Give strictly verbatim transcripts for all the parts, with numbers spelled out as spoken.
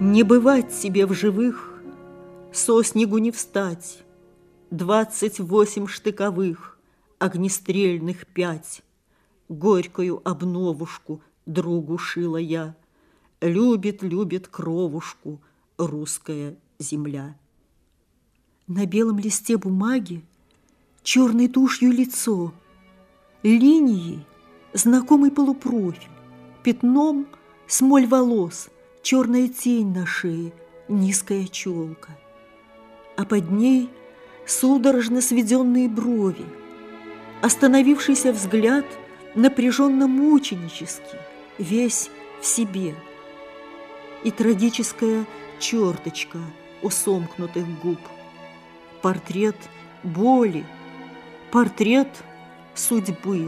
Не бывать себе в живых, со снегу не встать. Двадцать восемь штыковых, огнестрельных пять. Горькую обновушку другу шила я. Любит, любит кровушку русская земля. На белом листе бумаги черной тушью лицо, линией знакомый полупрофиль, пятном смоль волос, черная тень на шее, низкая челка. А под ней судорожно сведенные брови, остановившийся взгляд напряженно-мученический, весь в себе. И трагическая черточка у сомкнутых губ. Портрет боли, портрет судьбы.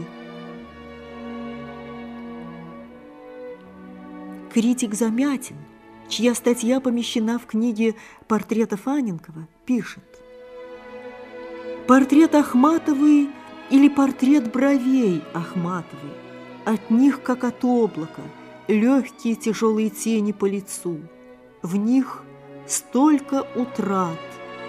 Критик Замятин, чья статья помещена в книге портретов Анненкова, пишет: портрет Ахматовой или портрет бровей Ахматовой, от них, как от облака, легкие тяжелые тени по лицу. В них столько утрат.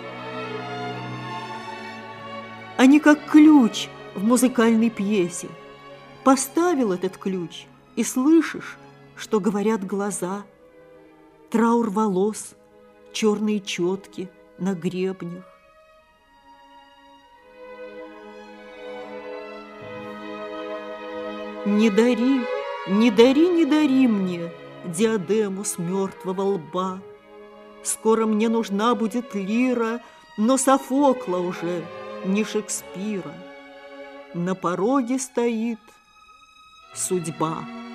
Они как ключ в музыкальной пьесе. Поставил этот ключ, и слышишь, что говорят глаза. Траур волос, черные четки на гребнях. Не дари, не дари, не дари мне диадему с мертвого лба. Скоро мне нужна будет лира, но Софокла уже, не Шекспира. На пороге стоит судьба.